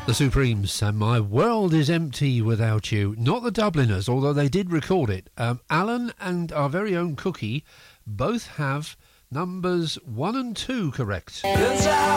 The Supremes and My World Is Empty Without You. Not the Dubliners, although they did record it. Alan and our very own Cookie both have numbers 1 and 2 correct.